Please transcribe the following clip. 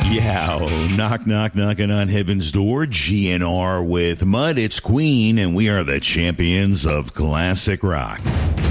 Yeah, knock, knock, knocking on heaven's door. GNR with Mud. It's Queen, and we are the champions of classic rock.